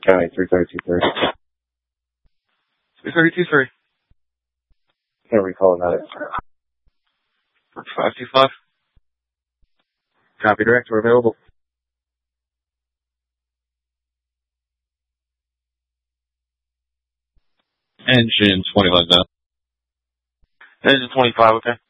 County 332-3. 332-3. Can't recall about it. 525. Copy direct, we're available. Engine 25 now. Engine 25, okay.